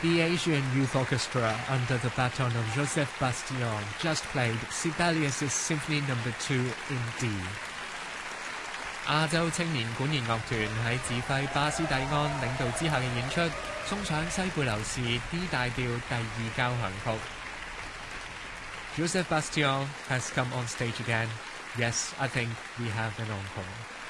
The Asian Youth Orchestra, under the baton of Joseph Bastillon, just played Sibelius' Symphony No. 2 in D. 亞洲青年管弦樂團喺指揮巴斯蒂安領導之下嘅演出，送上西貝流士 D 大調第2交響曲。Joseph Bastillon has come on stage again. Yes, I think we have an encore.